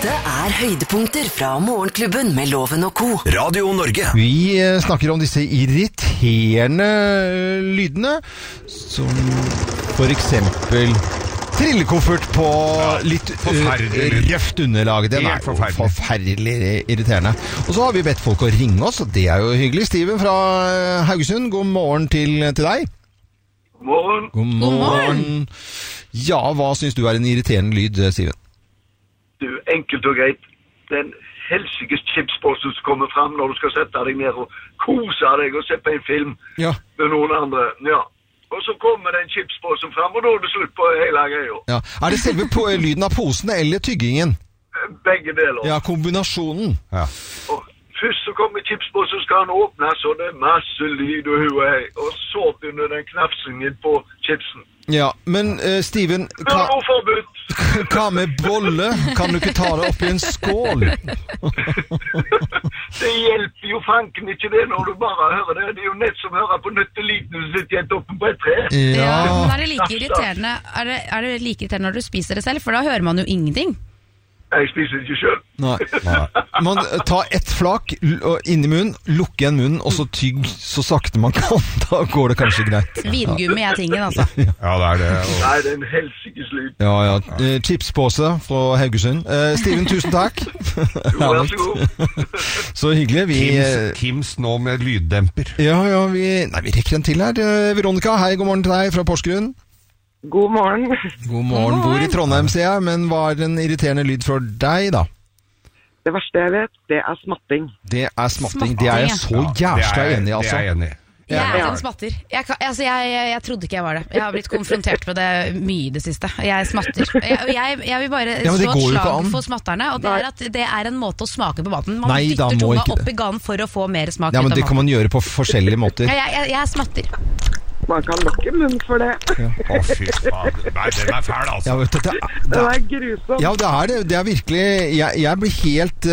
Dette høydepunkter fra Morgenklubben med Loven og Co. Radio Norge. Vi snakker om disse irriterende lydene, som for eksempel trillekoffert på litt røft underlag. Den forferdelig irriterende. Og så har vi bedt folk å ringe oss, og det jo hyggelig. Steven fra Haugesund, god morgen til deg. God morgen. Ja, hva synes du en irriterende lyd, Steven? Du, enkelt og greit. Den helsikes chipspåsen som kommer frem når du skal sette deg ned og kose deg og se på en film med noen andre. Ja. Og så kommer den chipspåsen frem, og da det slutt på hele greia. Ja. Det selve lyden av posene eller tyggingen? Begge deler. Ja, kombinasjonen. Ja. Og først så kommer chipspåsen, så skal han åpnes, og det masse lyd og hu og hei. Og så begynner den knapsingen på chipsen. Ja, men Steven, hva med bolle? Kan du ikke ta det opp i en skål? Det hjelper jo fanken ikke det når du bare hører det. Det jo nett som hører på nøtteliten som sitter helt oppe på et tre. Ja, men det like irriterende? Er det like irriterende når du spiser det selv? For da hører man jo ingenting. Jeg spiser det ikke selv. Nei. Man tar ett flak inn i munnen, lukker igjen munnen, og så tygg så sakte man kan. Da går det kanskje greit. Vingummi tingen, altså. Ja, det det. Nei, det en helsikes lyd. Ja. Chipspåse fra Haugesund. Steven, tusen takk. Jo, vær så god. Så hyggelig. Kims nå med lyddemper. Ja, vi rekker en til her. Veronica, hei, god morgen til deg fra Porsgrunn. God morgen. God morgen. Bor i Trondheim, sier jeg, men hva en irriterende lyd for deg, da? Det verste jeg vet, det smatting. Det smatting. Det jeg så jævla enig i, altså. Det jeg enig i. Jeg en smatter. Jeg trodde ikke jeg var det. Jeg har blitt konfrontert med det mye i det siste. Jeg smatter. Jeg vil bare slå et slag for smatterne, og det at det en måte å smake på maten. Man dytter tunga opp i ganen for å få mer smak ut av maten. Ja, men det kan man gjøre på forskjellige måter. Jeg smatter. Man kan lukke munnen for det. Å, fy faen. Nei, den fæl, altså. Ja, vet du, det grusomt. Ja, det virkelig. Jeg blir helt...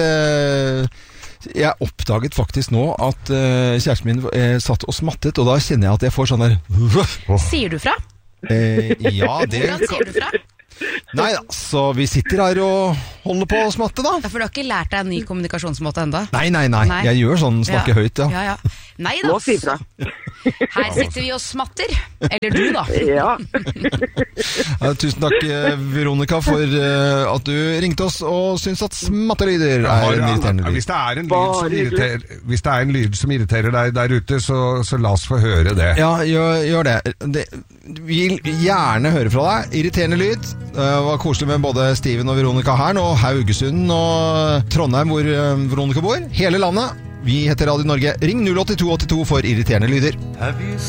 Jeg oppdaget faktisk nå at kjæresten min satt og smattet, og da kjenner jeg at jeg får sånn der... Sier du fra? Ja, det... Hvordan sier du fra? Nei da, så vi sitter her og holder på å smatte da. For du har ikke lært deg en ny kommunikasjonsmåte enda? Nei. Jeg gjør sånn, snakker høyt, ja. Nei da. Nå sier fra. Her sitter vi og smatter. Eller du da. Ja. Tusen takk, Veronica, for at du ringte oss og synes at smattelyder en irriterende lyd. Hvis det en lyd som irriterer deg der ute, så la oss få høre det. Ja, gjør det. Vi vil gjerne høre fra deg. Irriterende lyd. Det var koselig med både Steven og Veronica her nå, Haugesund og Trondheim, hvor Veronica bor. Hele landet. Vi heter Radio Norge. Ring 08282 for irriterende lyder.